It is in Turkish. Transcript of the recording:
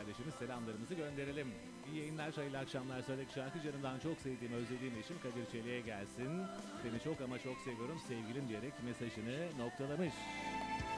kardeşimiz selamlarımızı gönderelim. İyi yayınlar, hayırlı akşamlar. Sıradaki şarkı canımdan çok sevdiğim, özlediğim eşim Kadir Çelik'e gelsin. Seni çok ama çok seviyorum sevgilim diyerek mesajını noktalamış.